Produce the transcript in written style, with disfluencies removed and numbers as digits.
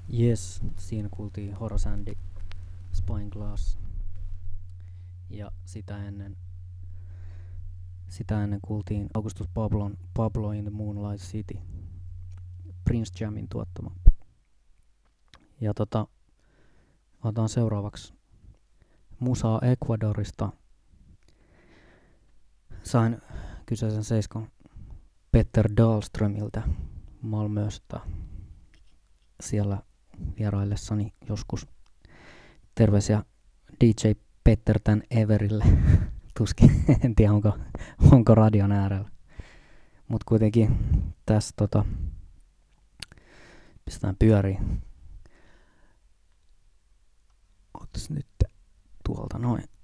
Yes, siinä kuultiin Horace Andy, Spyglass ja sitä ennen kuultiin Augustus Pablon Pablo in the Moonlight City, Prince Jamin tuottama. Ja otetaan seuraavaksi musaa Ecuadorista. Sain kyseisen seiskon Petter Dahlströmiltä Malmöstä siellä vieraillessani joskus. Terveisiä DJ Petter tän Everille. Tuskin, en tiedä onko radion äärellä. Mut kuitenkin tässä pistetään pyöriin. Otas nyt tuolta noin.